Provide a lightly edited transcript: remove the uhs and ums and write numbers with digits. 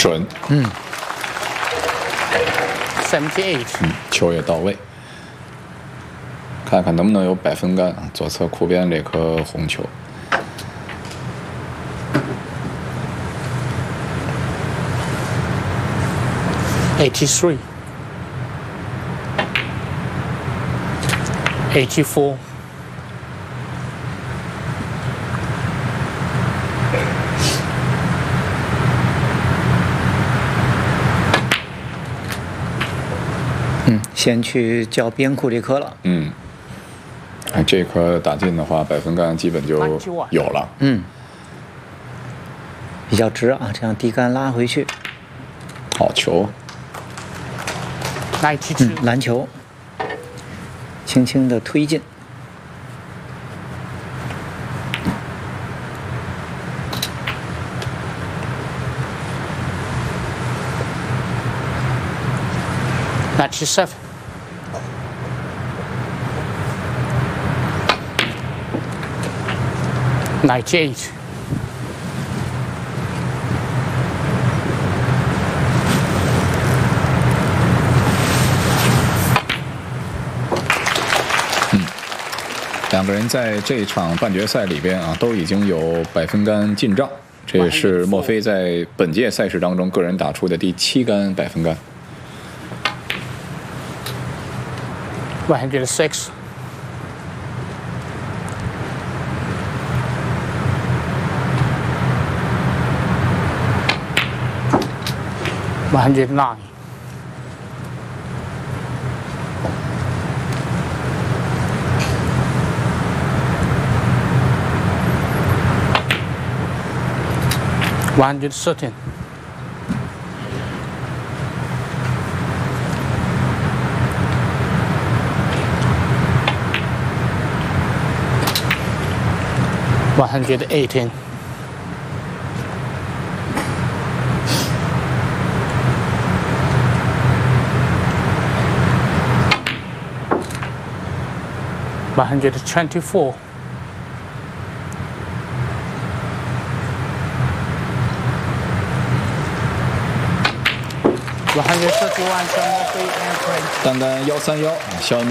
准。 78。 球也到位。看看能不能有100分杆啊！左侧库边这颗红球。 83。84。 先去叫边库这颗了。 这颗打进的话，100分杆基本就有了。 比较直啊，这样低杆拉回去。 好球。 92。 篮球，轻轻的推进。 97。98。 两个人在这场半决赛里边啊，都已经有100分杆进账，这也是墨菲在本届赛事当中个人打出的第7杆100分杆。 106。109。113。118。124。131。 单杆131，肖恩。